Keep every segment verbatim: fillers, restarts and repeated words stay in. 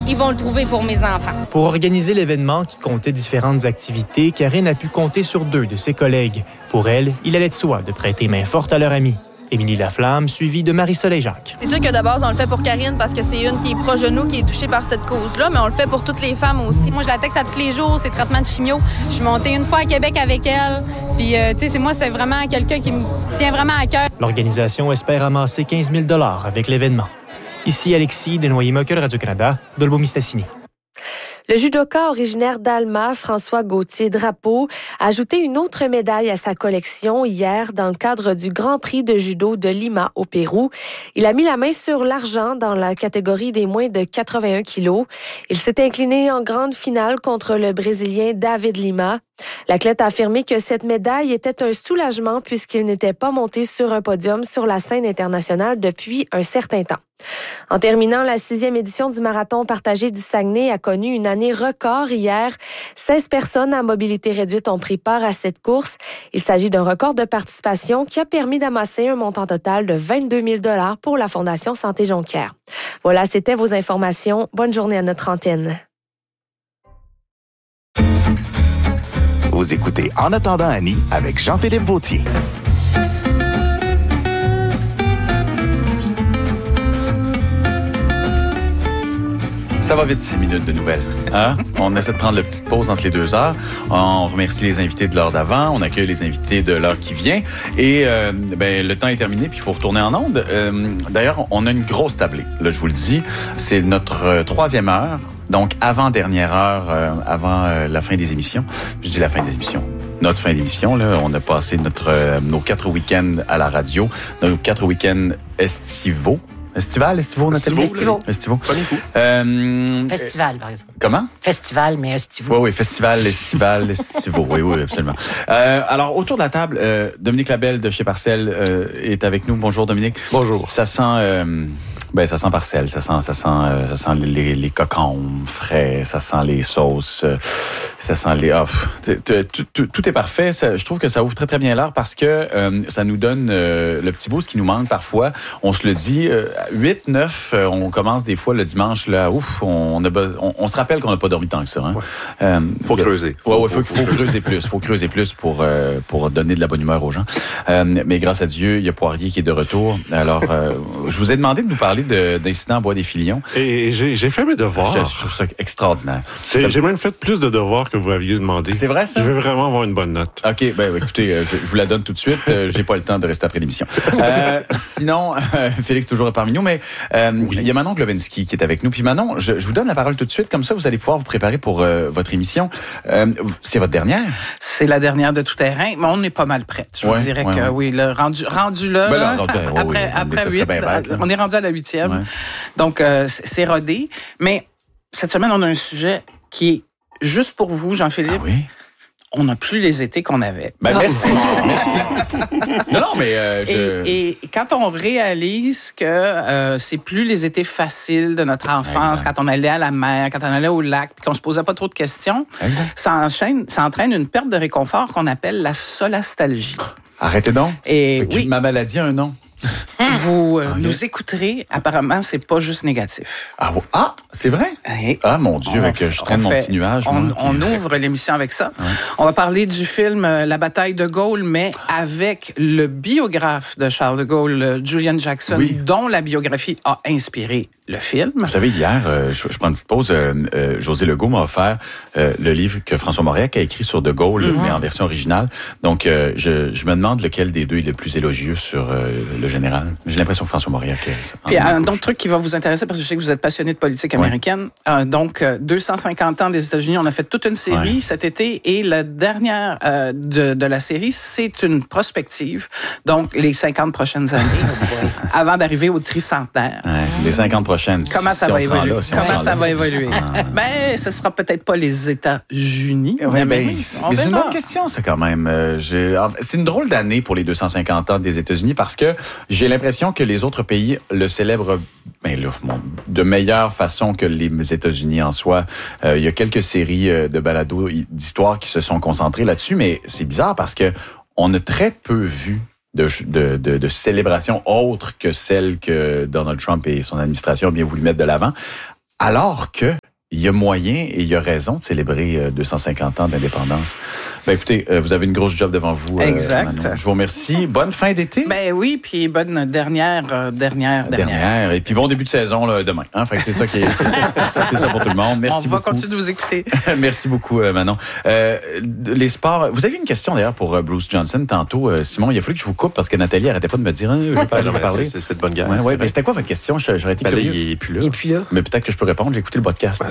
ils vont le trouver pour mes enfants. Pour organiser l'événement qui comptait différentes activités, Karine a pu compter sur deux de ses collègues. Pour elle, il allait de soi de prêter main forte à leur amie. Émilie Laflamme, suivie de Marie-Soleil Jacques. C'est sûr que de base, on le fait pour Karine parce que c'est une qui est proche de nous, qui est touchée par cette cause-là, mais on le fait pour toutes les femmes aussi. Moi, je la texte à tous les jours, ses traitements de chimio. Je suis montée une fois à Québec avec elle. Puis, euh, tu sais, moi, c'est vraiment quelqu'un qui me tient vraiment à cœur. L'organisation espère amasser quinze mille dollars avec l'événement. Ici Alexis Desnoyers-Moqueur, Radio-Canada, Dolbeau-Mistassini. Le judoka originaire d'Alma, François Gauthier-Drapeau, a ajouté une autre médaille à sa collection hier dans le cadre du Grand Prix de judo de Lima au Pérou. Il a mis la main sur l'argent dans la catégorie des moins de quatre-vingt-un kilos. Il s'est incliné en grande finale contre le Brésilien David Lima. L'athlète a affirmé que cette médaille était un soulagement puisqu'il n'était pas monté sur un podium sur la scène internationale depuis un certain temps. En terminant, la sixième édition du marathon partagé du Saguenay a connu une année record hier. seize personnes à mobilité réduite ont pris part à cette course. Il s'agit d'un record de participation qui a permis d'amasser un montant total de vingt-deux mille dollars pour la Fondation Santé Jonquière. Voilà, c'était vos informations. Bonne journée à notre antenne. Vous écoutez En attendant Annie avec Jean-Philippe Vautier. Ça va vite, six minutes de nouvelles. Hein? On essaie de prendre la petite pause entre les deux heures. On remercie les invités de l'heure d'avant. On accueille les invités de l'heure qui vient. Et euh, ben, le temps est terminé, puis il faut retourner en onde. Euh, d'ailleurs, on a une grosse tablée. Là, je vous le dis, c'est notre euh, troisième heure. Donc, avant-dernière heure, euh, avant euh, la fin des émissions. Je dis la fin des émissions. Notre fin d'émission, là, on a passé notre euh, nos quatre week-ends à la radio, nos quatre week-ends estivaux. Estival, estivaux, Nathalie? Estivaux. Estivaux. Euh, Festival, par exemple. Comment? Festival, mais estivaux. Oui, oui, festival, estival, estivaux. Oui, oui, absolument. Euh, alors, autour de la table, euh, Dominique Labelle de chez Parcelle euh, est avec nous. Bonjour, Dominique. Bonjour. Ça sent... Euh, Ben, ça sent Parcelle, ça sent, ça sent, euh, ça sent les, les cocombes frais, ça sent les sauces, euh, ça sent les. Oh, tout, tout, tout est parfait. Ça, je trouve que ça ouvre très très bien l'heure parce que euh, ça nous donne euh, le petit boost qui nous manque parfois. On se le dit, euh, huit, neuf, euh, on commence des fois le dimanche là. Ouf, on, a, on, on se rappelle qu'on n'a pas dormi tant que ça. Hein. Ouais. Euh, faut le, creuser. Ouais, ouais, faut, faut, faut creuser plus. Faut creuser plus pour euh, pour donner de la bonne humeur aux gens. Euh, mais grâce à Dieu, il y a Poirier qui est de retour. Alors, euh, je vous ai demandé de nous parler de, d'incidents à Bois-des-Filions. Et j'ai, j'ai fait mes devoirs. Je, je trouve ça extraordinaire. J'ai, ça... j'ai même fait plus de devoirs que vous aviez demandé. C'est vrai, ça? Je veux vraiment avoir une bonne note. OK, ben écoutez, je, je vous la donne tout de suite. J'ai pas le temps de rester après l'émission. Euh, sinon, euh, Félix toujours parmi nous, mais euh, oui. Il y a Manon Glowinski qui est avec nous. Puis Manon, je, je vous donne la parole tout de suite. Comme ça, vous allez pouvoir vous préparer pour euh, votre émission. Euh, c'est votre dernière? C'est la dernière de tout terrain, mais on est pas mal prête. Je ouais, vous dirais ouais, que ouais. oui, le rendu, rendu là, ben là, là rendu, là, après, oui, après huit, bête, on est rendu à la huitième. Ouais. Donc, euh, c'est rodé. Mais cette semaine, on a un sujet qui est juste pour vous, Jean-Philippe. Ah oui? On n'a plus les étés qu'on avait. Ben, merci. Merci. Non, non, mais euh, je... Et, et quand on réalise que euh, c'est plus les étés faciles de notre enfance, exact. Quand on allait à la mer, quand on allait au lac, puis qu'on se posait pas trop de questions, ça, enchaîne, ça entraîne une perte de réconfort qu'on appelle la solastalgie. Arrêtez donc. Et oui. Ma maladie a un nom. Vous euh, okay. nous écouterez. Apparemment, c'est pas juste négatif. Ah, ah c'est vrai? Et ah, mon Dieu, avec, je traîne mon fait, petit nuage. On, moi, on puis... ouvre l'émission avec ça. Ouais. On va parler du film euh, La bataille de Gaulle, mais avec le biographe de Charles de Gaulle, euh, Julian Jackson, oui. dont la biographie a inspiré le film. Vous savez, hier, euh, je, je prends une petite pause, euh, euh, José Legault m'a offert euh, le livre que François Mauriac a écrit sur de Gaulle, mm-hmm. mais en version originale. Donc, euh, je, je me demande lequel des deux est le plus élogieux sur euh, le général. J'ai l'impression que François Mauriac... Puis un autre truc qui va vous intéresser, parce que je sais que vous êtes passionné de politique américaine. Ouais. Euh, donc, deux cent cinquante ans des États-Unis, on a fait toute une série ouais. cet été, et la dernière euh, de, de la série, c'est une prospective. Donc, les cinquante prochaines années, avant d'arriver au tricentenaire. Ouais, les cinquante prochaines. Comment ça si va évoluer? Là, si Comment ça là. va évoluer? Ah. Ben, ce sera peut-être pas les États-Unis. Ouais, ben, mais c'est une bonne question, ça, quand même. Euh, j'ai... C'est une drôle d'année pour les deux cent cinquante ans des États-Unis parce que j'ai l'impression que les autres pays le célèbrent ben là, bon, de meilleure façon que les États-Unis en soi. Euh, il y a quelques séries de balados d'histoire qui se sont concentrées là-dessus, mais c'est bizarre parce que on a très peu vu De, de, de, de célébrations autres que celles que Donald Trump et son administration ont bien voulu mettre de l'avant, alors que il y a moyen et il y a raison de célébrer euh, deux cent cinquante ans d'indépendance. Ben écoutez, euh, vous avez une grosse job devant vous. Euh, exact. Manon. Je vous remercie. Bonne fin d'été. Ben oui, puis bonne dernière, euh, dernière, dernière. Dernière. Et puis bon début de saison là, demain. Hein? Fait que c'est ça qui est, c'est, c'est ça pour tout le monde. Merci On va beaucoup. continuer de vous écouter. Merci beaucoup, euh, Manon. Euh, les sports. Vous avez une question d'ailleurs pour euh, Bruce Johnson tantôt, euh, Simon. Il a fallu que je vous coupe parce que Nathalie arrêtait pas de me dire, hein, je vais pas Non, en parler. c'est, c'est de bonne guerre. Ouais, ouais, mais c'était quoi votre question? J'aurais été Ben là, curieux. il est plus là. Et puis là, Mais peut-être que je peux répondre. J'ai écouté le podcast.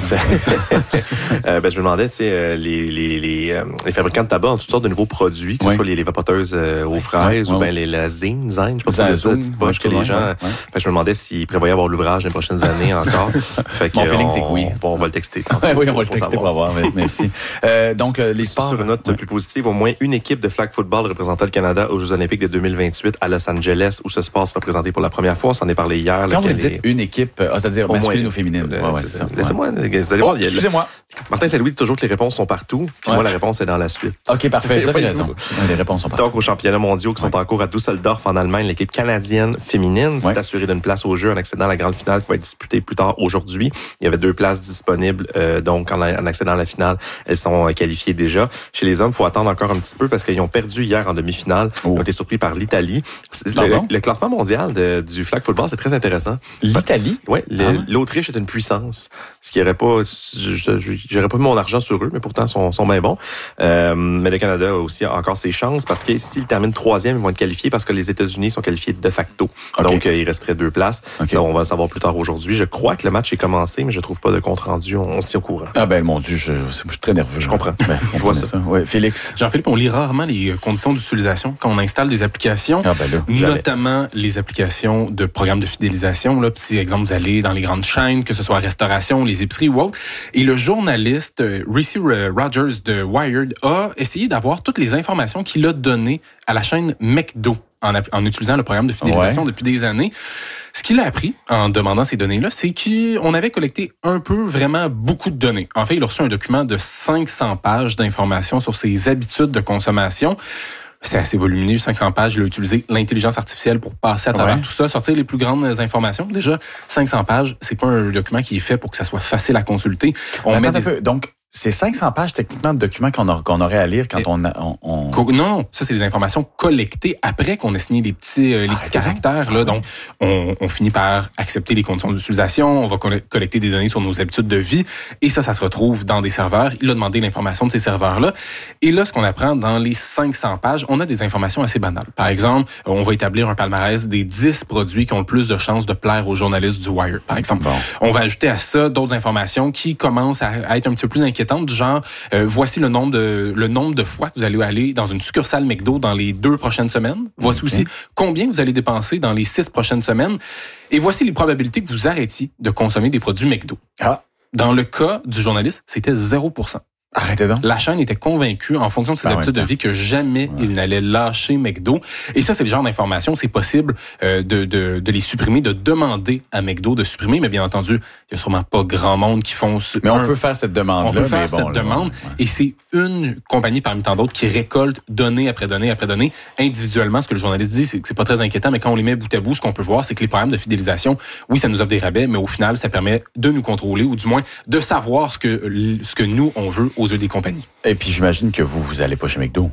euh, ben, je me demandais, tu sais, euh, les, les, les, euh, les fabricants de tabac ont toutes sortes de nouveaux produits, que ce Ouais. soit les, les vapoteuses euh, aux fraises Ouais, ou ouais, bien les, la zine, zine, je sais pas Zine, si c'est zine, petite ouais, poche que les ouais, gens... ouais, ouais. Fait que je me demandais s'ils prévoyaient avoir l'ouvrage dans les prochaines années encore. Fait que, Mon feeling, on, c'est que oui. On va, on va le texter. tantôt, Ouais, oui, on va le pour texter savoir. pour avoir. Ouais, merci. Euh, donc, euh, les sports. Sur une note ouais. plus positive, au moins une équipe de flag football représentant le Canada aux Jeux olympiques de deux mille vingt-huit à Los Angeles, où ce sport sera présenté pour la première fois. On s'en est parlé hier. Quand vous lequel dites est- une équipe, ah, c'est-à-dire Au masculine moins, ou féminine. euh, Ouais, ouais, c'est c'est ça. ça. Laissez-moi, vous allez Oh, voir, il y a- excusez-moi. Martin Saint-Louis dit toujours que les réponses sont partout, puis Ouais. moi, la réponse est dans la suite. OK, parfait. Vous avez Voyez-vous. raison. Ouais, les réponses sont partout. Donc, aux championnats mondiaux qui sont en cours à Düsseldorf, en Allemagne, l'équipe canadienne féminine s'est Ouais. assurée d'une place au jeu en accédant à la grande finale qui va être disputée plus tard aujourd'hui. Il y avait deux places disponibles, euh, donc en, en accédant à la finale, elles sont euh, qualifiées déjà. Chez les hommes, il faut attendre encore un petit peu parce qu'ils ont perdu hier en demi-finale. Oh. Ils ont été surpris par l'Italie. C'est- Le, Pardon? le classement mondial de- du flag football, c'est très intéressant. L'Italie? Oui, Ah ouais? l'Autriche est une puissance. Ce qui aurait pas, je- je- j'aurais pas mis mon argent sur eux, mais pourtant ils sont, sont bien bons. Euh, mais le Canada a aussi encore ses chances parce que s'ils terminent troisième, ils vont être qualifiés parce que les États-Unis sont qualifiés de facto. Okay. Donc euh, il resterait deux places. Okay. Ça, on va le savoir plus tard aujourd'hui. Je crois que le match est commencé, mais je trouve pas de compte rendu. On, on se tient au courant. Ah ben mon Dieu, je, je suis très nerveux. Je comprends. Ben, Je vois ça. Ouais, Félix. Jean-Philippe, on lit rarement les conditions d'utilisation quand on installe des applications, Ah ben là. Jamais. notamment les applications de programmes de fidélisation. Là, si, exemple, vous allez dans les grandes chaînes, que ce soit la restauration, les épiceries ou autre, et le journaliste euh, Reese Rogers de Wired a essayé d'avoir toutes les informations qu'il a données à la chaîne McDo en, en utilisant le programme de fidélisation Ouais. depuis des années. Ce qu'il a appris en demandant ces données-là, c'est qu'on avait collecté un peu, vraiment beaucoup de données. En fait, il a reçu un document de cinq cents pages d'informations sur ses habitudes de consommation. C'est assez volumineux, cinq cents pages. Il a utilisé l'intelligence artificielle pour passer à travers Ouais. tout ça, sortir les plus grandes informations. Déjà, cinq cents pages, c'est pas un document qui est fait pour que ça soit facile à consulter. On Attends met un des... peu. Donc, c'est cinq cents pages techniquement de documents qu'on, a, qu'on aurait à lire quand Et- on, a, on, on... Co- Non, ça, c'est des informations collectées après qu'on ait signé les petits, euh, les petits caractères. Là. Donc, on, on finit par accepter les conditions d'utilisation, on va coll- collecter des données sur nos habitudes de vie, et ça, ça se retrouve dans des serveurs. Il a demandé l'information de ces serveurs-là. Et là, ce qu'on apprend dans les cinq cents pages, on a des informations assez banales. Par exemple, on va établir un palmarès des dix produits qui ont le plus de chances de plaire aux journalistes du Wired, par exemple. Bon. On va ajouter à ça d'autres informations qui commencent à, à être un petit peu plus inquiétantes, du genre, euh, voici le nombre de le nombre de fois que vous allez aller dans une succursale McDo dans les deux prochaines semaines. Voici Okay. aussi combien vous allez dépenser dans les six prochaines semaines. Et voici les probabilités que vous arrêtiez de consommer des produits McDo. Ah. Dans le cas du journaliste, c'était zéro pour cent. Arrêtez donc. La chaîne était convaincue, en fonction de ses Ben, en habitudes de même temps. vie, que jamais Ouais. il n'allait lâcher McDo. Et ça, c'est le genre d'information, c'est possible euh, de, de, de les supprimer, de demander à McDo de supprimer. Mais bien entendu, il y a sûrement pas grand monde qui font... ce- Mais on un- peut faire cette demande-là. on peut faire mais bon, cette là, demande, ouais. et c'est une compagnie parmi tant d'autres qui récolte donnée après donnée après donnée individuellement. Ce que le journaliste dit, c'est que c'est pas très inquiétant, mais quand on les met bout à bout, ce qu'on peut voir, c'est que les programmes de fidélisation, oui, ça nous offre des rabais, mais au final, ça permet de nous contrôler, ou du moins de savoir ce que, ce que nous, on veut aux yeux des compagnies. Et puis, j'imagine que vous, vous allez pas chez McDo.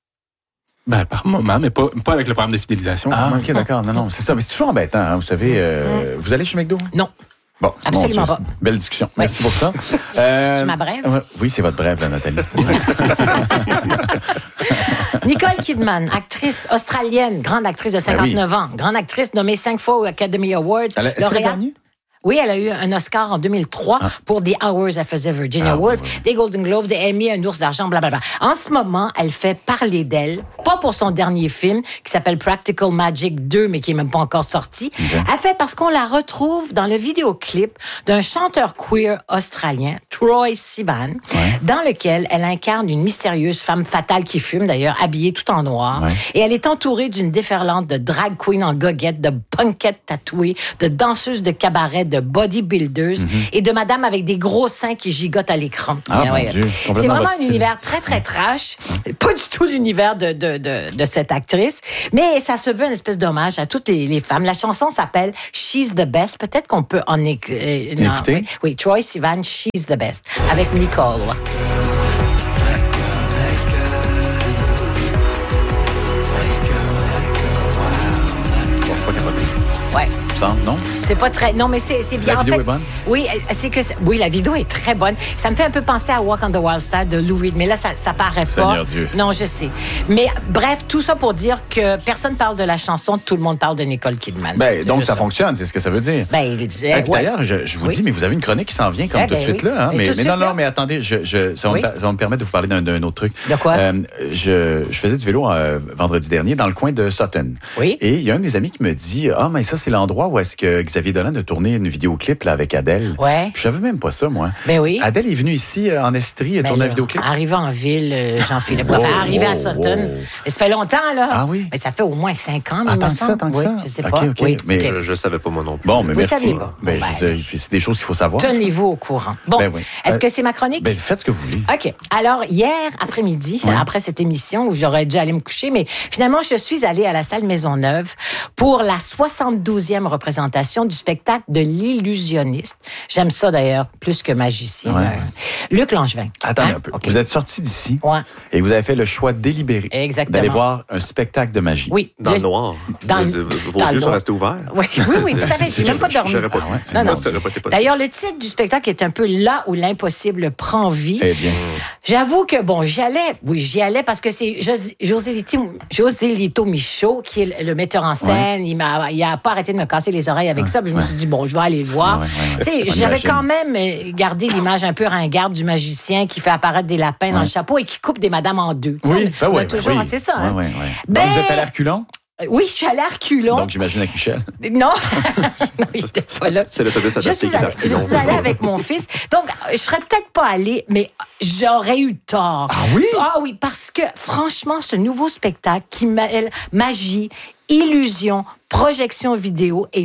Ben, par moment, mais pas, pas avec le programme de fidélisation. Ah, quand OK, même. d'accord. Non, non, c'est ça. Mais c'est toujours embêtant, hein, vous savez. Euh, vous allez chez McDo? non. Bon, Absolument mon Dieu, pas. Belle discussion. Merci pour ça. Euh, C'est ma brève? ouais, Oui, c'est votre brève, là, Nathalie. Nicole Kidman, actrice australienne, grande actrice de cinquante-neuf ans, grande actrice nommée cinq fois aux Academy Awards. Elle a- Est-ce qu'elle a lauréate- gagné? Oui, elle a eu un Oscar en deux mille trois Ah. pour The Hours elle faisait Virginia Ah, Woolf, oui, oui. des Golden Globes, des Emmy, un ours d'argent, blablabla. En ce moment, elle fait parler d'elle, pas pour son dernier film qui s'appelle Practical Magic deux, mais qui est même pas encore sorti. Okay. Elle fait parce qu'on la retrouve dans le vidéoclip d'un chanteur queer australien, Troye Sivan, ouais. dans lequel elle incarne une mystérieuse femme fatale qui fume, d'ailleurs, habillée tout en noir. Ouais. Et elle est entourée d'une déferlante de drag queens en goguettes, de punkettes tatouées, de danseuses de cabaret, de bodybuilders mm-hmm. et de madames avec des gros seins qui gigotent à l'écran. Ah, mon ouais. Dieu, c'est vraiment un univers très, très trash. Ouais. Pas du tout l'univers de, de, de, de cette actrice, mais ça se veut une espèce d'hommage à toutes les, les femmes. La chanson s'appelle She's the Best. Peut-être qu'on peut en é- euh, non, écouter. Oui, oui, Troye Sivan, She's the Best, avec Nicole. Ouais. Ça, non? C'est pas très... Non, mais c'est, c'est bien. La vidéo en fait, est bonne? Oui, c'est que... Oui, la vidéo est très bonne. Ça me fait un peu penser à Walk on the Wild Side de Lou Reed, mais là, ça, ça paraît Seigneur pas. Dieu. Non, je sais. Mais bref, tout ça pour dire que personne parle de la chanson, tout le monde parle de Nicole Kidman. Ben, donc, ça, ça fonctionne, c'est ce que ça veut dire. Ben, il disait... Ouais. D'ailleurs, je, je vous oui. dis, mais vous avez une chronique qui s'en vient comme eh tout ben, de suite, oui. là. Hein? Mais, mais, mais non, non, là. mais attendez, je, je, ça, va oui. me, ça va me permettre de vous parler d'un, d'un autre truc. De quoi? Euh, je, je faisais du vélo euh, vendredi dernier dans le coin de Sutton. Oui. Et il y a un de mes amis qui me dit, ah, mais ça, c'est l'endroit où est-ce que Xavier Dolan a tourné une vidéoclip là, avec Adèle. Ouais. Je savais même pas ça, moi. Ben oui. Adèle est venue ici euh, en Estrie et tourner un vidéoclip. Arrivé en ville, euh, Jean-Philippe. Oh, enfin, arrivé oh, à Sutton. Oh. Mais ça fait longtemps, là. Ah oui? Mais ça fait au moins cinq ans, ah, tant que ça, tant que oui, ça. Je sais okay, pas. Okay. Oui, mais okay. Je, je savais pas, moi non plus. Bon, mais vous merci. Saviez pas. Ben, ben, je sais, c'est des choses qu'il faut savoir. Tenez-vous au courant. Bon, ben oui. est-ce euh, que c'est ma chronique? Ben, faites ce que vous voulez. OK. Alors, hier après-midi, ouais. après cette émission où j'aurais dû aller me coucher, mais finalement, je suis allée à la salle Maisonneuve pour la soixante-douzième représentation du spectacle de l'illusionniste. J'aime ça, d'ailleurs, plus que magicien. Ouais. Euh, Luc Langevin. Attendez hein? un peu. Okay. Vous êtes sorti d'ici ouais. et vous avez fait le choix délibéré Exactement. d'aller voir un spectacle de magie. Oui. Dans le, le noir. Dans le, vos dans yeux sont restés ouverts. Oui, oui, oui, tout à fait. J'ai même pas dormi. Pas, ah, non, non. Pas D'ailleurs, le titre du spectacle est un peu là où l'impossible prend vie. Eh bien. J'avoue que, bon, j'y allais. Oui, j'y allais parce que c'est José Lito, José Lito Michaud qui est le metteur en scène. Ouais. Il m'a, il a pas arrêté de me casser les oreilles avec ouais. ça. Puis je me suis dit, bon, je vais aller le voir. Ouais, ouais, ouais. Tu sais, j'avais quand même gardé l'image un peu ringarde du magicien qui fait apparaître des lapins ouais. dans le chapeau et qui coupe des madames en deux. Oui, ben ouais, toujours, oui. c'est ça. Hein? Ouais, ouais, ouais. Ben, donc, vous êtes allé à reculons? Oui, je suis allée à reculons. Donc, j'imagine avec Michel. Non, non il n'était pas là. C'est l'autobus adapté. Je suis allée, je suis allée avec mon fils. Donc, je serais peut-être pas allée, mais j'aurais eu tort. Ah oui? Ah oui, parce que, franchement, ce nouveau spectacle qui mêle magie, illusion, projection vidéo et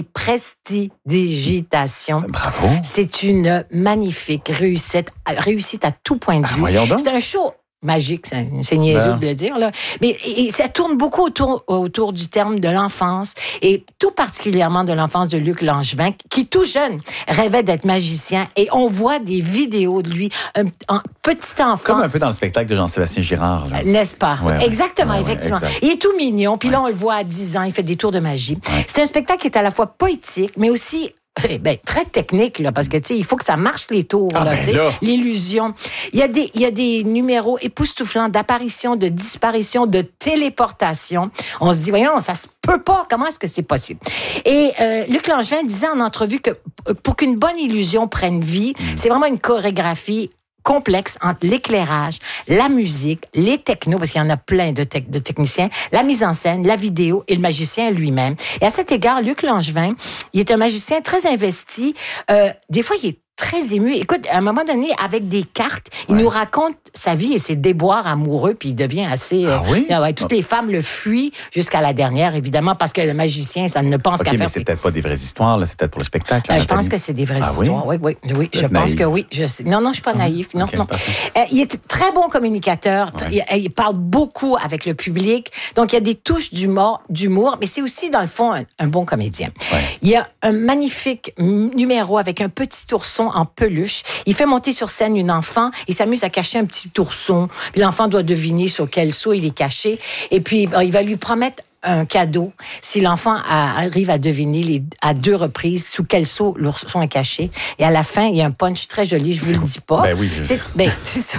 prestidigitation. Bravo. C'est une magnifique réussite, réussite à tout point de vue. Ah, voyons donc. C'est un show magique, c'est, c'est niaiseux ben. de le dire, là. Mais et, et ça tourne beaucoup autour, autour du terme de l'enfance, et tout particulièrement de l'enfance de Luc Langevin, qui, tout jeune, rêvait d'être magicien, et on voit des vidéos de lui, un, un petit enfant. Comme un peu dans le spectacle de Jean-Sébastien Girard. Là. N'est-ce pas? Ouais, Exactement, ouais, effectivement. Ouais, exact. Il est tout mignon, puis là, ouais. on le voit à dix ans, il fait des tours de magie. Ouais. C'est un spectacle qui est à la fois poétique, mais aussi Eh ben, très technique, là, parce que, tu sais, il faut que ça marche les tours, ah, là, ben tu sais, là. l'illusion. Il y a des, il y a des numéros époustouflants d'apparition, de disparition, de téléportation. On se dit, voyons, ça se peut pas. Comment est-ce que c'est possible? Et euh, Luc Langevin disait en entrevue que pour qu'une bonne illusion prenne vie, mm. c'est vraiment une chorégraphie complexe entre l'éclairage, la musique, les technos, parce qu'il y en a plein de, te- de techniciens, la mise en scène, la vidéo et le magicien lui-même. Et à cet égard, Luc Langevin, il est un magicien très investi. Euh, des fois, il est très ému. Écoute, à un moment donné, avec des cartes, il ouais. nous raconte sa vie et ses déboires amoureux, puis il devient assez... Ah oui? Euh, ouais, toutes les femmes le fuient jusqu'à la dernière, évidemment, parce que le magicien, ça ne pense okay, qu'à faire... mais c'est peut-être pas des vraies histoires, là, c'est peut-être pour le spectacle. Euh, je pense que c'est des vraies ah, histoires. Oui, oui, oui, oui je pense naïf. que oui. Je sais. Non, non, je suis pas ah, naïf. Non, okay, non. Euh, il est très bon communicateur. Ouais. Il, il parle beaucoup avec le public. Donc, il y a des touches d'humour, d'humour mais c'est aussi, dans le fond, un, un bon comédien. Ouais. Il y a un magnifique numéro avec un petit ourson en peluche. Il fait monter sur scène une enfant. Il s'amuse à cacher un petit ourson. Puis l'enfant doit deviner sur quel seau il est caché. Et puis, il va lui promettre un cadeau si l'enfant a, arrive à deviner les, à deux reprises sous quel seau l'ourson est caché. Et à la fin, il y a un punch très joli, je vous le dis pas. Ben oui. C'est, ben, c'est ça.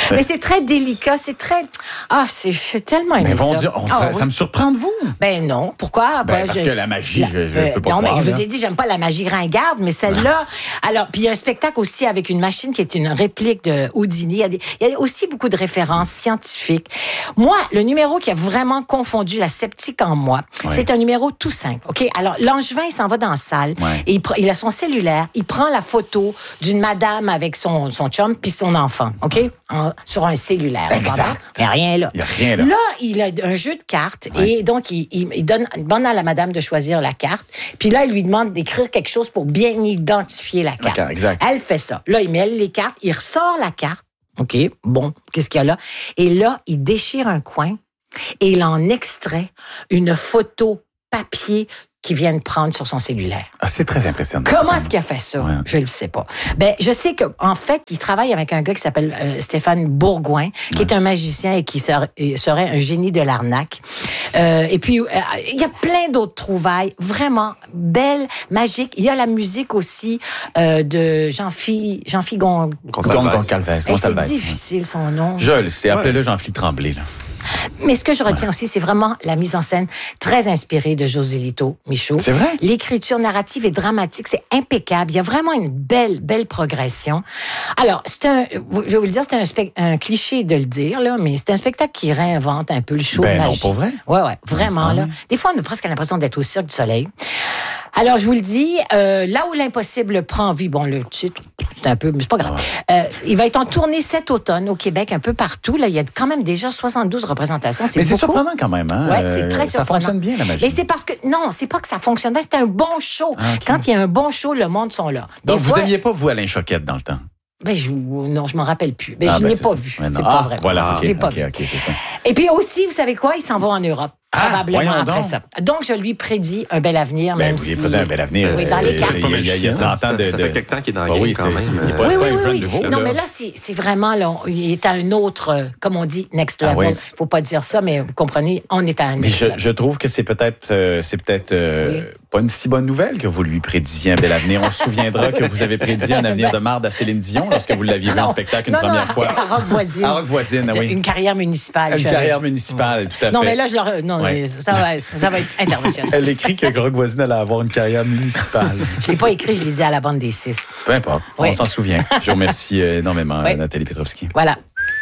Mais c'est très délicat, c'est très... Ah, c'est, je suis tellement aimé mais bon ça. Dieu, on, Ah, ça, oui. ça me surprend de vous. Ben non, pourquoi? Ben, Ben, parce je- que la magie, La- je, je, je peux pas non, croire. mais je là. vous ai dit, j'aime pas la magie ringarde, mais celle-là... Alors, puis il y a un spectacle aussi avec une machine qui est une réplique de Houdini. Il y a, des- il y a aussi beaucoup de références scientifiques. Moi, le numéro qui a vraiment confondu la sceptique en moi, Ouais. c'est un numéro tout simple, OK? Alors, Langevin, il s'en va dans la salle Ouais. et il, pr- il a son cellulaire, il prend la photo d'une madame avec son, son chum puis son enfant, OK? En- sur un cellulaire. Exact. Il n'y a rien là. Il y a rien là. Là, il a un jeu de cartes Ouais. et donc, il, il, il donne, il demande à la madame de choisir la carte. Puis là, il lui demande d'écrire quelque chose pour bien identifier la carte. carte, exact. Elle fait ça. Là, il mêle les cartes, il ressort la carte. OK, bon, qu'est-ce qu'il y a là? Et là, il déchire un coin et il en extrait une photo papier qu'il vient de prendre sur son cellulaire. Ah, c'est très impressionnant. Comment est-ce qu'il a fait ça? Ouais. Je ne sais pas. Ben, je sais qu'en en fait, il travaille avec un gars qui s'appelle euh, Stéphane Bourgoin, qui est un magicien et qui ser- et serait un génie de l'arnaque. Euh, et puis, euh, il y a plein d'autres trouvailles, vraiment belles, magiques. Il y a la musique aussi euh, de Jean-Phi Jean-Phi Gon... Gonçalves. Gonçalves. Hey, c'est Gonçalves. difficile, son nom. Je le sais, appelez-le Jean-Philippe Tremblay. Là. Mais ce que je retiens aussi, c'est vraiment la mise en scène très inspirée de José Lito Michaud. C'est vrai? L'écriture narrative et dramatique, c'est impeccable. Il y a vraiment une belle, belle progression. Alors, c'est un, je vais vous le dire, c'est un, spec- un cliché de le dire, là, mais c'est un spectacle qui réinvente un peu le show Ben de non, magie. pour vrai? Ouais, ouais, vraiment, Ah là. oui. Des fois, on a presque l'impression d'être au Cirque du Soleil. Alors, je vous le dis, euh, là où l'impossible prend vie, bon, le titre, c'est un peu, mais c'est pas grave. Euh, il va être en tournée cet automne au Québec, un peu partout. Là, il y a quand même déjà soixante-douze représentations. C'est Mais c'est beaucoup. surprenant quand même. Hein? Ouais, c'est très Euh, Ça surprenant. fonctionne bien, la magie. Et c'est parce que, non, c'est pas que ça fonctionne bien, c'est un bon show. Ah, ok. Quand il y a un bon show, le monde sont là. Des Donc, vous fois, aimiez pas, vous, Alain Choquette, dans le temps? Ben, je, non, je m'en rappelle plus. Ben, Ah, je ben, l'ai c'est pas ça. vu. Ouais, non. C'est Ah, pas vrai. voilà, Je ok, l'ai pas ok, vu. ok, c'est ça. Et puis aussi, vous savez quoi? Il s'en va en Europe. Ah, Probablement voyons après donc. ça. Donc, je lui prédis un bel avenir, Ben, même vous lui si... présentez un bel avenir. Oui, dans C'est- les cartes. c'est- Il y a- il y a- il y a cent ans Ça, de... ça de- fait quelque temps qu'il est dans la Ah game oui, quand c'est- même. c'est- il est Euh, pas- Oui, c'est oui, un oui, jeune oui. nouveau, Non, là. mais là, c'est c'est vraiment, là, il est à un autre, euh, comme on dit, next level. Ah oui. Faut pas dire ça, mais vous comprenez, on est à un Mais next je, level. je trouve que c'est peut-être euh, c'est peut-être euh, pas une si bonne nouvelle que vous lui prédisiez un bel avenir. On se souviendra que vous avez prédit un avenir de marde à Céline Dion lorsque vous l'aviez vu en Non, spectacle une non, première non, fois. à Rock Voisine. À Rock Voisine, ah oui. Une carrière municipale. Une je- carrière municipale, tout à fait. Non, mais là, je leur... Non, Ouais. mais ça, va, ça va être international. Elle écrit que Rock Voisine allait avoir une carrière municipale. Je l'ai pas écrit, je l'ai dit à la bande des six. Peu importe, Oui. on s'en souvient. Je vous remercie euh, énormément, Oui. euh, Nathalie Petrovski. Voilà.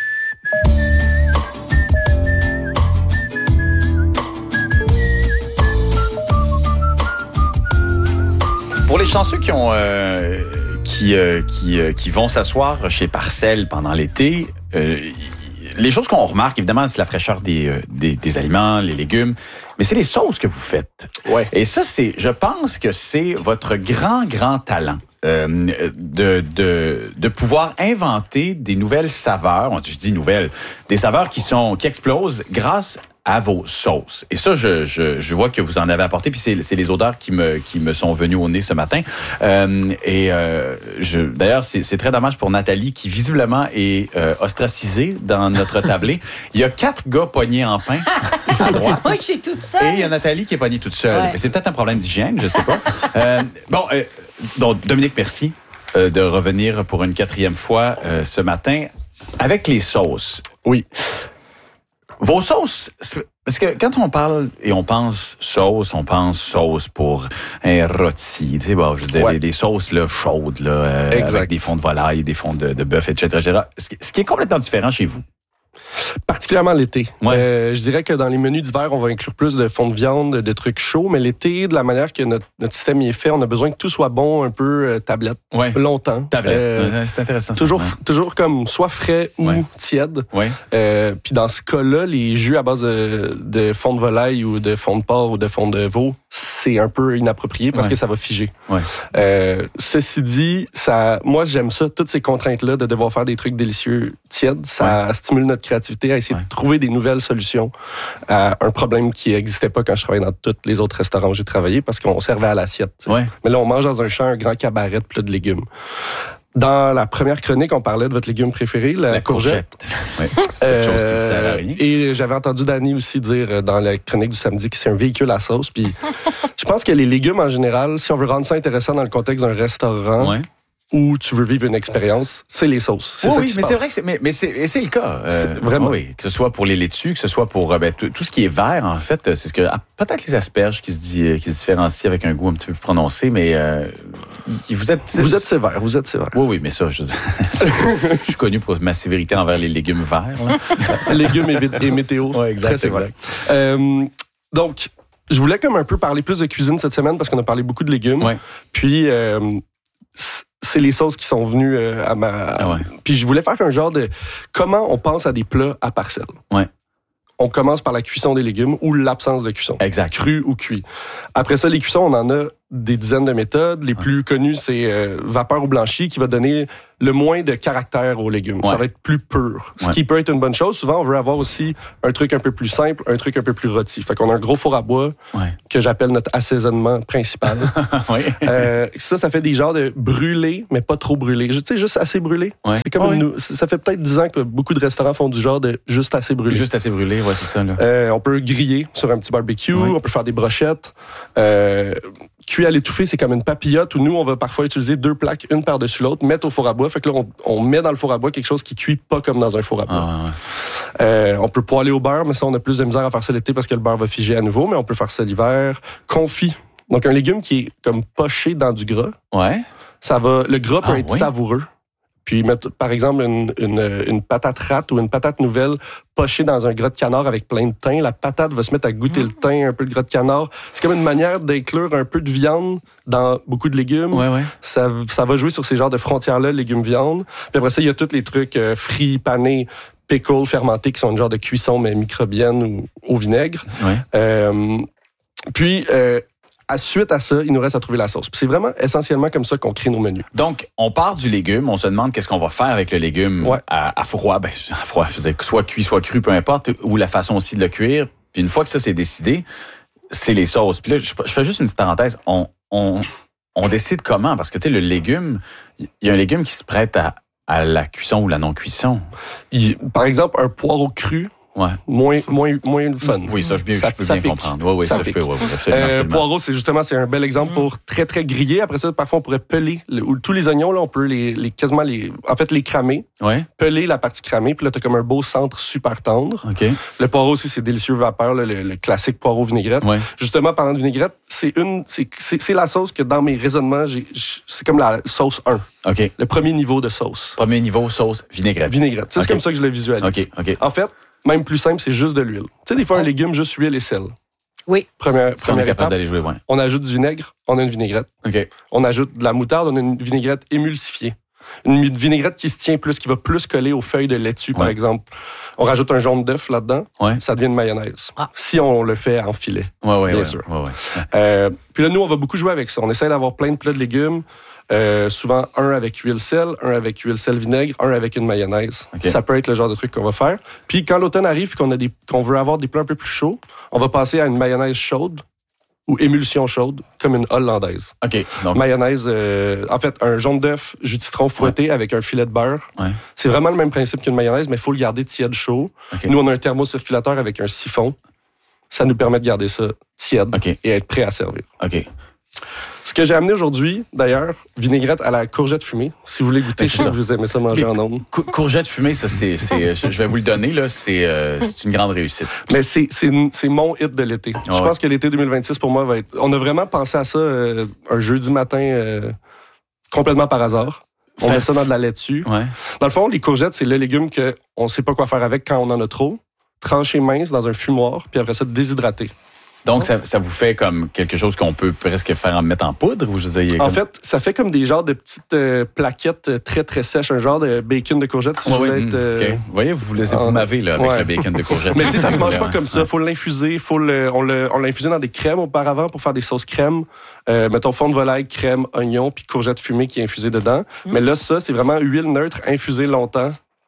Pour les chanceux qui ont euh, qui euh, qui euh, qui vont s'asseoir chez Parcelles pendant l'été, euh, les choses qu'on remarque évidemment, c'est la fraîcheur des, euh, des des aliments, les légumes, mais c'est les sauces que vous faites. Ouais. Et ça, c'est, je pense que c'est votre grand grand talent. Euh, de, de, de pouvoir inventer des nouvelles saveurs, je dis nouvelles, des saveurs qui sont qui explosent grâce à vos sauces. Et ça, je, je, je vois que vous en avez apporté, puis c'est, c'est les odeurs qui me, qui me sont venues au nez ce matin. Euh, et euh, je, d'ailleurs, c'est, c'est très dommage pour Nathalie, qui visiblement est euh, ostracisée dans notre tablé. Il y a quatre gars pognés en pain à droite. Moi, je suis toute seule. Et il y a Nathalie qui est pognée toute seule. Ouais. Mais c'est peut-être un problème d'hygiène, je sais pas. euh, bon, euh, donc Dominique, merci euh, de revenir pour une quatrième fois euh, ce matin avec les sauces. Oui. Vos sauces, c'est- parce que quand on parle et on pense sauce, on pense sauce pour un rôti, tu sais, bon, je veux dire, Ouais. des, des sauces là, chaudes, là, euh, Exact. avec des fonds de volaille, des fonds de, de bœuf, et cetera, et cetera. Ce qui, ce qui est complètement différent chez vous. Particulièrement l'été. Ouais. Euh, je dirais que dans les menus d'hiver, on va inclure plus de fonds de viande, de trucs chauds, mais l'été, de la manière que notre, notre système y est fait, on a besoin que tout soit bon, un peu euh, tablette, Ouais. longtemps. Tablette, Euh, c'est intéressant. ça. Toujours, Ouais. toujours comme soit frais ou Ouais. tiède. Ouais. Euh, Puis dans ce cas-là, les jus à base de, de fond de volaille ou de fond de porc ou de fond de veau, c'est un peu inapproprié parce Ouais. que ça va figer. Ouais. Euh, ceci dit, ça, moi j'aime ça, toutes ces contraintes-là de devoir faire des trucs délicieux tièdes, ça stimule notre créativité à essayer Ouais. de trouver des nouvelles solutions à un problème qui n'existait pas quand je travaillais dans tous les autres restaurants où j'ai travaillé parce qu'on servait à l'assiette. tu sais. Ouais. Mais là, on mange dans un champ un grand cabaret de plats de légumes. Dans la première chronique, on parlait de votre légume préféré, la, La courgette. Ouais. Cette Euh, chose qui ne sert à rien. Et j'avais entendu Dani aussi dire euh, dans la chronique du samedi que c'est un véhicule à sauce. Puis je pense que les légumes en général, si on veut rendre ça intéressant dans le contexte d'un restaurant, Ouais. ou tu veux vivre une expérience, c'est les sauces. C'est oui, ça oui qui se mais passe. c'est vrai que c'est, mais, mais c'est, c'est le cas. Euh, C'est vraiment. Oui, que ce soit pour les laitues, que ce soit pour ben, tout, tout ce qui est vert, en fait, c'est ce que ah, peut-être les asperges qui se dit, qui se différencient avec un goût un petit peu plus prononcé, mais euh, vous êtes vous êtes sévère, vous êtes sévère. Oui, oui, mais ça, je, je suis connu pour ma sévérité envers les légumes verts. Là. Légumes et, et météo, ouais, exact, très sévère. exact. Euh, donc, je voulais comme un peu parler plus de cuisine cette semaine parce qu'on a parlé beaucoup de légumes. Ouais. Puis euh, c'est les sauces qui sont venues euh, à ma... Ah ouais. Puis je voulais faire un genre de... Comment on pense à des plats à parcelles. Ouais. On commence par la cuisson des légumes ou l'absence de cuisson. Exact. Cru ou cuit. Après ça, les cuissons, on en a des dizaines de méthodes. Les plus connues, c'est euh, vapeur ou blanchi qui va donner le moins de caractère aux légumes. Ouais. Ça va être plus pur. Ce Ouais. qui peut être une bonne chose. Souvent, on veut avoir aussi un truc un peu plus simple, un truc un peu plus rôti. Fait qu'on a un gros four à bois Ouais. que j'appelle notre assaisonnement principal. Oui. euh, ça, ça fait des genres de brûlés, mais pas trop brûlés. Tu sais, juste assez brûlés. Ouais. C'est comme Ouais. une- ça fait peut-être dix ans que beaucoup de restaurants font du genre de juste assez brûlé. Juste assez brûlé, ouais, c'est ça. Là. Euh, on peut griller sur un petit barbecue, Oui. on peut faire des brochettes. Euh, cuit à l'étouffée, c'est comme une papillote où nous, on va parfois utiliser deux plaques, une par-dessus l'autre, mettre au four à bois. Fait que là, on, on met dans le four à bois quelque chose qui cuit pas comme dans un four à bois. Ah, ouais. Euh, on peut poêler au beurre, mais ça, on a plus de misère à faire ça l'été parce que le beurre va figer à nouveau, mais on peut faire ça l'hiver. Confit. Donc, un légume qui est comme poché dans du gras. Ouais. Ça va, le gras peut Ah, être oui? savoureux. Puis mettre, par exemple, une, une, une patate rate ou une patate nouvelle pochée dans un gras de canard avec plein de thym. La patate va se mettre à goûter le thym, un peu le gras de canard. C'est comme une manière d'inclure un peu de viande dans beaucoup de légumes. Ouais, ouais. Ça, ça va jouer sur ces genres de frontières-là, légumes-viande. Puis après ça, il y a tous les trucs euh, frits, panés, pickles, fermentés, qui sont une genre de cuisson, mais microbienne ou au vinaigre. Ouais. Euh, puis... Euh, À, suite à ça, il nous reste à trouver la sauce. Puis c'est vraiment essentiellement comme ça qu'on crée nos menus. Donc, on part du légume, on se demande qu'est-ce qu'on va faire avec le légume Ouais. à, à froid. Ben, à froid, je veux dire, soit cuit, soit cru, peu importe, ou la façon aussi de le cuire. Puis une fois que ça c'est décidé, c'est les sauces. Puis là, je, je fais juste une petite parenthèse. On, on, on décide comment? Parce que, tu sais, le légume, il y a un légume qui se prête à, à la cuisson ou la non-cuisson. Il- par exemple, un poireau cru, Ouais. moins, moins, moins le fun. Oui, ça, je, bien- Ça- je peux ça bien pique. comprendre. Oui, oui, ça, Ça je peux. pique. Ouais, oui, absolument, Euh, absolument. poireau, c'est justement c'est un bel exemple pour très, très griller. Après ça, parfois, on pourrait peler. Le- ou tous les oignons, là, on peut les, les quasiment les, en fait, les cramer, Ouais. peler la partie cramée, puis là, t'as comme un beau centre super tendre. OK. Le poireau aussi, c'est délicieux vapeur, là, le, le classique poireau vinaigrette. Ouais. Justement, parlant de vinaigrette, c'est une, c'est, c'est, c'est la sauce que dans mes raisonnements, j'ai, j'- c'est comme la sauce un, OK. le premier niveau de sauce. Premier niveau, sauce, vinaigrette. Vinaigrette. C'est Ok. comme ça que je le visualise. OK, OK. En fait, même plus simple, c'est juste de l'huile. Tu sais, des fois, un légume, juste huile et sel. Oui. Première, Si on est première capable étape, d'aller jouer, ouais. on ajoute du vinaigre, on a une vinaigrette. OK. On ajoute de la moutarde, on a une vinaigrette émulsifiée. Une mi- vinaigrette qui se tient plus, qui va plus coller aux feuilles de laitue, par Ouais. exemple. On rajoute un jaune d'œuf là-dedans, Ouais. ça devient une mayonnaise. Ah. Si on le fait en filet. Ouais, ouais, Bien ouais. sûr. Ouais, ouais. Euh, puis là, nous, on va beaucoup jouer avec ça. On essaie d'avoir plein de plats de légumes. Euh, souvent, un avec huile sel, un avec huile sel vinaigre, un avec une mayonnaise. OK. Ça peut être le genre de truc qu'on va faire. Puis quand l'automne arrive et qu'on a des, qu'on veut avoir des plats un peu plus chauds, on va passer à une mayonnaise chaude ou émulsion chaude, comme une hollandaise. OK. Donc, Mayonnaise, euh, en fait, un jaune d'œuf, jus de citron fouetté avec un filet de beurre. Ouais. C'est vraiment le même principe qu'une mayonnaise, mais il faut le garder tiède chaud. OK. Nous, on a un thermocirculateur avec un siphon. Ça nous permet de garder ça tiède OK. et être prêt à servir. OK. Ce que j'ai amené aujourd'hui, d'ailleurs, vinaigrette à la courgette fumée. Si vous voulez goûter, Ben, je c'est sais ça. que vous aimez ça manger Les- en ondes. Cou- courgette fumée, ça, c'est, c'est, je je vais vous le donner, là, c'est, euh, c'est une grande réussite. Mais c'est, c'est, c'est mon hit de l'été. Ah Je ouais. pense que l'été deux mille vingt-six, pour moi, va être... On a vraiment pensé à ça euh, un jeudi matin, euh, complètement par hasard. On Fait- met ça dans de la laitue. Ouais. Dans le fond, les courgettes, c'est le légume qu'on ne sait pas quoi faire avec quand on en a trop. Tranché mince dans un fumoir, puis après ça, déshydraté. Donc, ça, ça vous fait comme quelque chose qu'on peut presque faire en mettre en poudre, ou je veux dire, il y a En comme- fait, ça fait comme des genres de petites euh, plaquettes euh, très, très sèches, un genre de bacon de courgette, si Ouais, je ouais, voulais hum, être... euh, OK. Vous voyez, vous vous laissez vous en- maver, là, avec ouais. le bacon de courgette. Mais tu sais, ça se mange pas Ouais. comme ça. Faut l'infuser. Faut le, on le, on l'a infusé dans des crèmes auparavant pour faire des sauces crème. Euh, mettons fond de volaille, crème, oignon, puis courgette fumée qui est infusée dedans. Mais là, ça, c'est vraiment huile neutre infusée longtemps.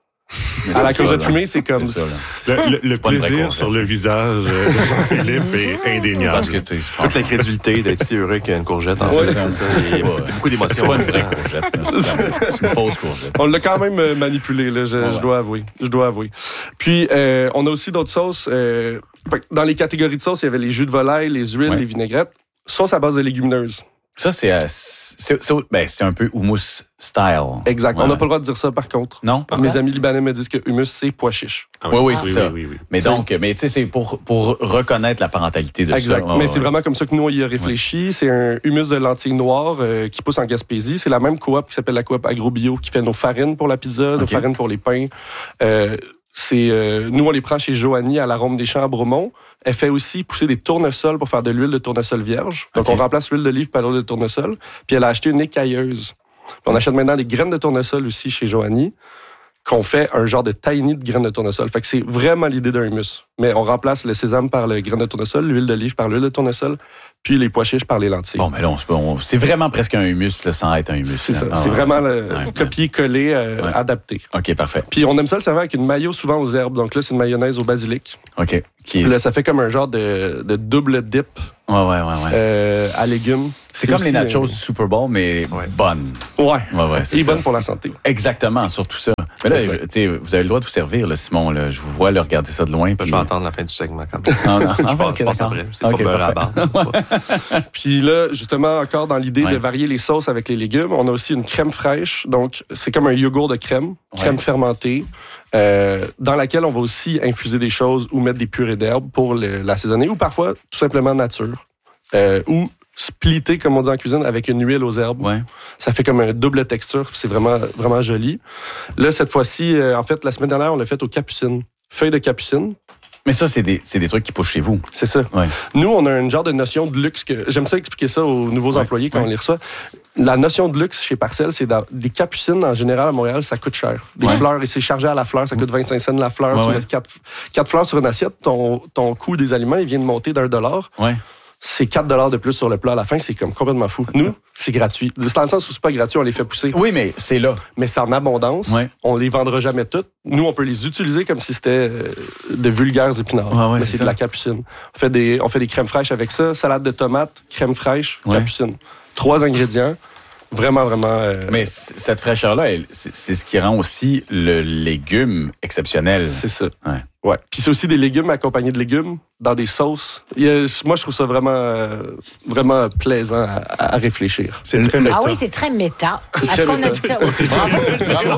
À la courgette là. fumée, c'est comme... C'est ça, là. Le, le- le pas une vraie plaisir courgette. sur le visage euh, de Jean-Philippe est indéniable. Parce que, tu sais, je pense Toute la crédulité d'être si heureux qu'il y a une courgette. En Ouais, fait, c'est c'est ça. Il y a Ouais. beaucoup c'est d'émotions. pas une vraie courgette. là. C'est comme- c'est une fausse courgette. On l'a quand même euh, manipulé, là, je, Ouais, je ouais. dois avouer. Je dois avouer. Puis, euh, on a aussi d'autres sauces. euh, fait que dans les catégories de sauces, il y avait les jus de volaille, les huiles, Ouais. les vinaigrettes. Sauce à base de légumineuses. Ça, c'est, euh, c'est, c'est, ben, c'est un peu hummus style. Exact. Ouais. On n'a pas le droit de dire ça, par contre. Non? Mes okay. amis libanais me disent que hummus, c'est pois chiche. Ah oui, oui, ah, c'est oui, ça. Oui, oui, oui. Mais donc, mais tu sais, c'est pour, pour reconnaître la parentalité de exact. ça. Exact. Mais ouais, c'est ouais. vraiment comme ça que nous, on y a réfléchi. Ouais. C'est un hummus de lentilles noires euh, qui pousse en Gaspésie. C'est la même coop qui s'appelle la coop AgroBio qui fait nos farines pour la pizza, okay. nos farines pour les pains. Euh, c'est, euh, nous, on les prend chez Joanie à l'Arôme des Champs à Bromont. Elle fait aussi pousser des tournesols pour faire de l'huile de tournesol vierge. Donc, okay. on remplace l'huile d'olive par l'huile de tournesol. Puis, elle a acheté une écailleuse. Puis on achète maintenant des graines de tournesol aussi chez Joanie, qu'on fait un genre de tahini de graines de tournesol. Fait que c'est vraiment l'idée d'un hummus. Mais on remplace le sésame par les graines de tournesol, l'huile d'olive par l'huile de tournesol, puis les pois chiches par les lentilles. Bon, mais là, on, on, c'est vraiment presque un hummus là, sans être un hummus. C'est ça. Ah, c'est ouais, vraiment ouais. le ouais, copier-coller euh, ouais. adapté. OK, parfait. Puis on aime ça le servir avec une mayo souvent aux herbes. Donc là, c'est une mayonnaise au basilic. OK. Qui est... Puis là, ça fait comme un genre de, de double dip ouais, ouais, ouais, ouais. Euh, à légumes. C'est, c'est comme les nachos euh... du Super Bowl, mais ouais. bonnes. Ouais. ouais, ouais c'est Et ça. bonnes pour la santé. Exactement, surtout ça. Mais là, je, t'sais, vous avez le droit de vous servir, là, Simon. Là. Je vous vois là, regarder ça de loin. Puis... Je vais attendre la fin du segment quand même. Non, non, je ah, pense, okay, pense après. C'est okay, pas beurre à barbe. Puis là, justement, encore dans l'idée ouais. de varier les sauces avec les légumes, on a aussi une crème fraîche. Donc, c'est comme un yogourt de crème, crème ouais. fermentée, euh, dans laquelle on va aussi infuser des choses ou mettre des purées d'herbes pour le, l'assaisonner, ou parfois, tout simplement nature. Euh, ou splitter, comme on dit en cuisine, avec une huile aux herbes. Ouais. Ça fait comme une double texture, c'est vraiment, vraiment joli. Là, cette fois-ci, euh, en fait, la semaine dernière, on l'a fait aux capucines. Feuilles de capucine. Mais ça, c'est des, c'est des trucs qui poussent chez vous. C'est ça. Ouais. Nous, on a une genre de notion de luxe que j'aime ça expliquer ça aux nouveaux ouais. employés quand ouais. on les reçoit. La notion de luxe chez Parcelles, c'est des capucines, en général, à Montréal, ça coûte cher. Des ouais. fleurs, et c'est chargé à la fleur, ça coûte vingt-cinq cents la fleur. Ouais, tu ouais. mets quatre, quatre fleurs sur une assiette, ton, ton coût des aliments, il vient de monter d'un dollar. Ouais. C'est quatre dollars de plus sur le plat. À la fin, c'est comme complètement fou. Nous, c'est gratuit. C'est dans le sens où c'est pas gratuit, on les fait pousser. Oui, mais c'est là. Mais c'est en abondance. Ouais. On les vendra jamais toutes. Nous, on peut les utiliser comme si c'était de vulgaires épinards. Ouais, ouais, mais c'est, c'est ça. de la capucine. On fait des, on fait des crèmes fraîches avec ça. Salade de tomates, crème fraîche, ouais. capucine. Trois ingrédients. Vraiment, vraiment... Euh... Mais c- cette fraîcheur-là, elle, c'est, c'est ce qui rend aussi le légume exceptionnel. C'est ça. Ouais. Ouais. Puis c'est aussi des légumes accompagnés de légumes dans des sauces. A, moi, je trouve ça vraiment, euh, vraiment plaisant à, à réfléchir. C'est très méta. Ah oui, c'est très méta. C'est Est-ce très qu'on méta. a dit ça? Bravo.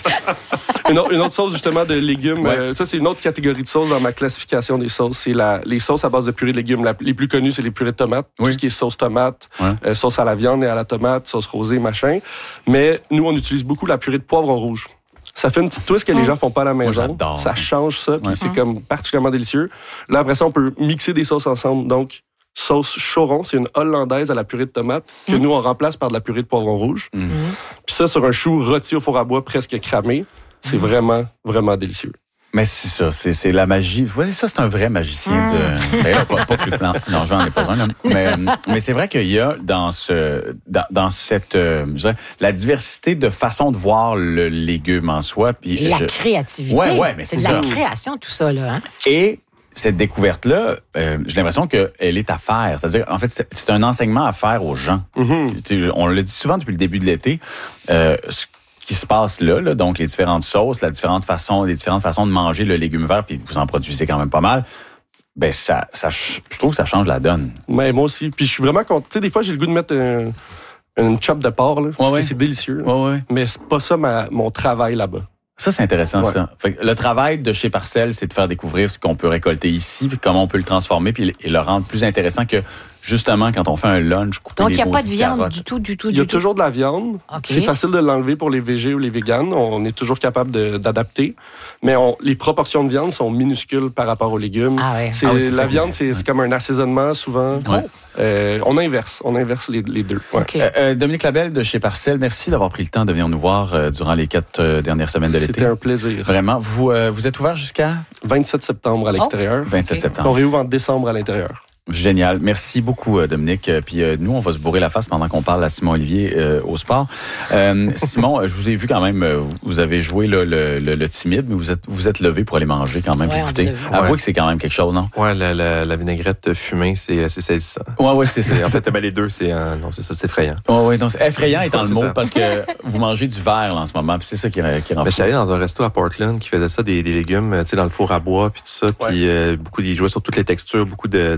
une, autre, une autre sauce, justement, de légumes. Ouais. Euh, ça, c'est une autre catégorie de sauces dans ma classification des sauces. C'est la, les sauces à base de purée de légumes. La, les plus connues, c'est les purées de tomates. Oui. Tout ce qui est sauce tomate, ouais. euh, sauce à la viande et à la tomate, sauce rosée, machin. Mais nous, on utilise beaucoup la purée de poivron rouge. Ça fait une petite twist que les gens font pas à la maison. Moi, ça, ça change ça, puis ouais. c'est comme particulièrement délicieux. Là, après ça, on peut mixer des sauces ensemble. Donc, sauce choron, c'est une hollandaise à la purée de tomate que mm. nous, on remplace par de la purée de poivron rouge. Mm. Puis ça, sur un chou rôti au four à bois presque cramé, c'est mm. vraiment, vraiment délicieux. Mais c'est ça, c'est, c'est la magie. Vous voyez, ça, c'est un vrai magicien mmh. de... Ben là, pas, pas plus plan. Non, j'en ai pas besoin. Là. Mais, mais c'est vrai qu'il y a dans ce, dans, dans cette, euh, je dirais, la diversité de façon de voir le légume en soi. Puis Et je... la créativité. Ouais, ouais, mais c'est, c'est ça. de la création, tout ça, là. Hein? Et cette découverte-là, euh, j'ai l'impression qu'elle est à faire. C'est-à-dire, en fait, c'est, c'est un enseignement à faire aux gens. Mmh. On le dit souvent depuis le début de l'été. Euh, ce qui se passe là, là, donc les différentes sauces, la différente façon, les différentes façons de manger le légume vert, puis vous en produisez quand même pas mal. Ben ça, ça, je trouve que ça change la donne. Mais moi aussi. Puis je suis vraiment content. Tu sais, des fois j'ai le goût de mettre un, une chop de porc, là, ouais, parce ouais. que c'est délicieux. Ouais, ouais. Mais c'est pas ça ma, mon travail là-bas. Ça, c'est intéressant, ouais. ça. Fait que le travail de chez Parcelles, c'est de faire découvrir ce qu'on peut récolter ici, puis comment on peut le transformer, puis et le rendre plus intéressant que, justement, quand on fait un lunch, couper Donc, les il n'y a pas de viande carottes. du tout, du tout, Il y a du toujours tout. de la viande. Okay. C'est facile de l'enlever pour les végés ou les véganes. On est toujours capable de, d'adapter. Mais on, les proportions de viande sont minuscules par rapport aux légumes. Ah ouais. C'est, ah oui, c'est la ça, viande, ouais. c'est, c'est comme un assaisonnement, souvent. Ouais. Euh, on inverse. On inverse les, les deux. Ouais. Okay. Euh, euh, Dominique Labelle de chez Parcelles, merci d'avoir pris le temps de venir nous voir euh, durant les quatre euh, dernières semaines de l'été. C'était un plaisir. Vraiment. Vous, euh, vous êtes ouvert jusqu'à? vingt-sept septembre à l'extérieur. Oh. vingt-sept okay. septembre. On réouvre en décembre à l'intérieur. Génial. Merci beaucoup, Dominique. Puis euh, nous, on va se bourrer la face pendant qu'on parle à Simon Olivier euh, au sport. Euh, Simon, je vous ai vu quand même, vous avez joué là, le, le, le timide, mais vous êtes vous êtes levé pour aller manger quand même, ouais, goûter. Avouez ouais. que c'est quand même quelque chose, non? Ouais, la, la, la vinaigrette fumée, c'est, c'est saisissant. Ouais, ouais, c'est ça. En fait, ben, les deux, c'est, euh, non, c'est ça, c'est effrayant. Ouais, ouais, donc c'est effrayant étant le c'est mot ça. parce que vous mangez du verre là, en ce moment, puis c'est ça qui, qui rend Ben, fou. j'étais allé dans un resto à Portland qui faisait ça, des, des légumes, tu sais, dans le four à bois, puis tout ça, puis ouais. euh, beaucoup, ils jouaient sur toutes les textures, beaucoup de, tu sais, j'ai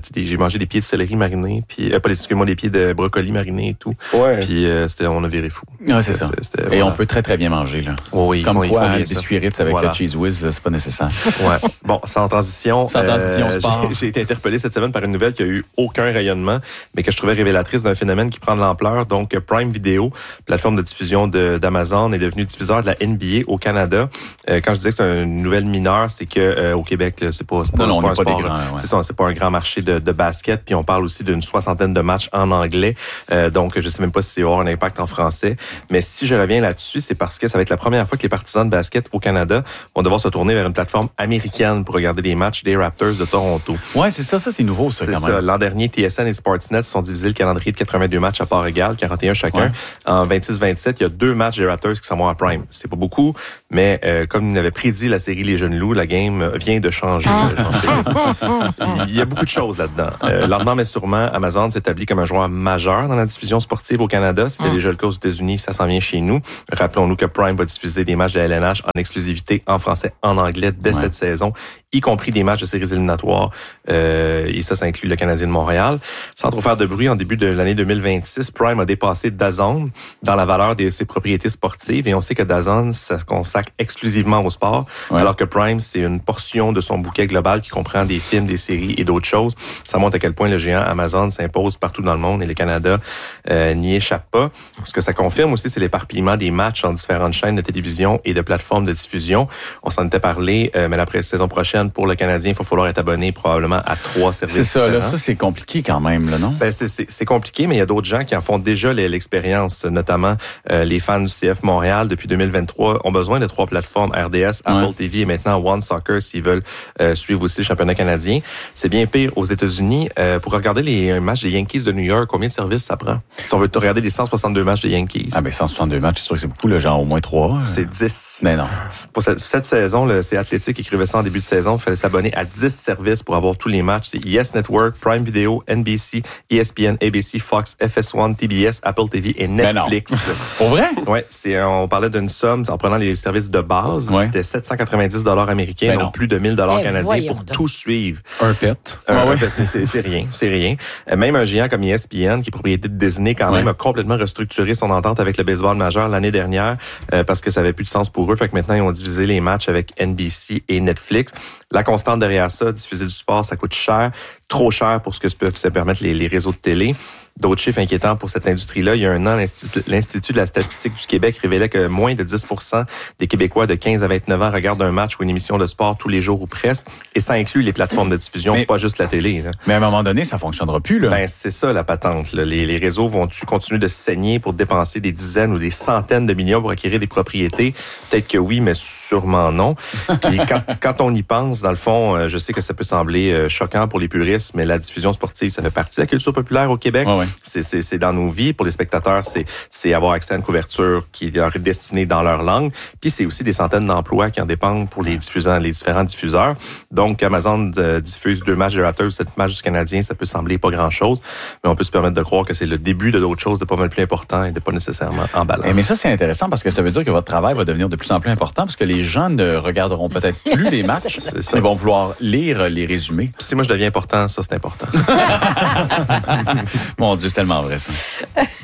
mangé des pieds de céleri marinés, puis euh, pas excusez-moi, des pieds de brocoli marinés et tout. Ouais. Puis euh, c'était, on a viré fou. Ouais, c'est ça. C'était, et voilà. on peut très très bien manger là. Oui, oui. Comme oui, quoi, des biscuits avec voilà. le cheese whiz, c'est pas nécessaire. Ouais. Bon, sans transition. Sans transition, euh, sport. J'ai, j'ai été interpellé cette semaine par une nouvelle qui a eu aucun rayonnement, mais que je trouvais révélatrice d'un phénomène qui prend de l'ampleur. Donc, Prime Video, plateforme de diffusion de, d'Amazon, est devenu diffuseur de la N B A au Canada. Euh, quand je disais que c'est une nouvelle mineure, c'est que euh, au Québec, là, c'est pas, c'est pas, non, c'est non, pas on un n'est pas sport. des grands, ouais. C'est ça, c'est pas un grand marché de, de basket. Puis on parle aussi d'une soixantaine de matchs en anglais. Euh, donc, je sais même pas si c'est avoir un impact en français. Mais si je reviens là-dessus, c'est parce que ça va être la première fois que les partisans de basket au Canada vont devoir se tourner vers une plateforme américaine pour regarder les matchs des Raptors de Toronto. Ouais, c'est ça, ça c'est nouveau ça c'est quand ça. même. L'an dernier, T S N et Sportsnet se sont divisés le calendrier de quatre-vingt-deux matchs à part égale, quarante et un chacun. Ouais. En vingt-six vingt-sept, il y a deux matchs des Raptors qui s'en vont à Prime. C'est pas beaucoup, mais euh, comme il avait prédit la série Les Jeunes Loups, la game vient de changer. Il y a beaucoup de choses là-dedans. Euh, lentement mais sûrement, Amazon s'établit comme un joueur majeur dans la diffusion sportive au Canada. C'était déjà le cas aux États-Unis, ça s'en vient chez nous. Rappelons-nous que Prime va diffuser des matchs de la L N H en exclusivité en français, en anglais dès ouais. cette saison, y compris des matchs de séries éliminatoires. Euh, et ça, ça inclut le Canadien de Montréal. Sans trop faire de bruit, en début de l'année deux mille vingt-six, Prime a dépassé DAZN dans la valeur de ses propriétés sportives. Et on sait que DAZN, ça se consacre exclusivement au sport, ouais. alors que Prime, c'est une portion de son bouquet global qui comprend des films, des séries et d'autres choses. Ça montre à quel point le géant Amazon s'impose partout dans le monde et le Canada euh, n'y échappe pas. Ce que ça confirme aussi, c'est l'éparpillement des matchs en différentes chaînes de télévision et de plateformes de diffusion. On s'en était parlé, euh, mais après la saison prochaine, pour le Canadien, il va falloir être abonné probablement à trois services. C'est ça, différents. là, ça c'est compliqué quand même, là, non? Ben, c'est, c'est, c'est compliqué, mais il y a d'autres gens qui en font déjà l'expérience, notamment euh, les fans du C F Montréal depuis deux mille vingt-trois ont besoin de trois plateformes, R D S, Apple ouais. T V et maintenant One Soccer s'ils veulent euh, suivre aussi le championnat canadien. C'est bien pire aux États-Unis. Euh, pour regarder les matchs des Yankees de New York, combien de services ça prend? Si on veut regarder les cent soixante-deux matchs des Yankees. Ah ben cent soixante-deux matchs, c'est sûr que c'est beaucoup, là, genre au moins trois. Euh... C'est dix. Mais non. Pour cette, cette saison, là, c'est Athletic qui écrivait ça en début de saison. Il fallait s'abonner à dix services pour avoir tous les matchs. C'est Yes Network, Prime Video, N B C, E S P N, A B C, Fox, F S un, T B S, Apple T V et Netflix. Pour vrai? Ouais, c'est, on parlait d'une somme en prenant les services de base. Ouais. C'était sept cent quatre-vingt-dix dollars américains, ben donc plus de mille dollars canadiens pour donc. tout suivre. Un pet. Un, ah ouais. un pet, c'est, c'est, c'est rien, c'est rien. Même un géant comme E S P N, qui est propriété de Disney, quand ouais. même, a complètement restructuré son entente avec le baseball majeur l'année dernière euh, parce que ça avait plus de sens pour eux. Fait que maintenant, ils ont divisé les matchs avec N B C et Netflix. La constante derrière ça, diffuser du sport, ça coûte cher, trop cher pour ce que peuvent se permettre les, les réseaux de télé. D'autres chiffres inquiétants pour cette industrie-là. Il y a un an, l'Institut, l'Institut de la statistique du Québec révélait que moins de dix pour cent des Québécois de quinze à vingt-neuf ans regardent un match ou une émission de sport tous les jours ou presque. Et ça inclut les plateformes de diffusion, mais, pas juste la télé. Là. Mais à un moment donné, ça fonctionnera plus. Là. Ben, c'est ça la patente. Là. Les, les réseaux vont-tu continuer de se saigner pour dépenser des dizaines ou des centaines de millions pour acquérir des propriétés? Peut-être que oui, mais sûrement non. Puis quand, quand on y pense, dans le fond, je sais que ça peut sembler choquant pour les puristes, mais la diffusion sportive, ça fait partie de la culture populaire au Québec. Ouais, ouais. C'est, c'est, c'est dans nos vies. Pour les spectateurs, c'est, c'est avoir accès à une couverture qui leur est destinée dans leur langue. Puis c'est aussi des centaines d'emplois qui en dépendent pour les diffusants, les différents diffuseurs. Donc, Amazon euh, diffuse deux matchs des Raptors, sept matchs du Canadien, ça peut sembler pas grand-chose, mais on peut se permettre de croire que c'est le début de d'autres choses de pas mal plus important et de pas nécessairement emballant. Mais ça, c'est intéressant parce que ça veut dire que votre travail va devenir de plus en plus important parce que les gens ne regarderont peut-être plus les matchs, ils vont vouloir lire les résumés. Si moi je deviens important, ça c'est important. Mon Dieu, c'est tellement vrai ça.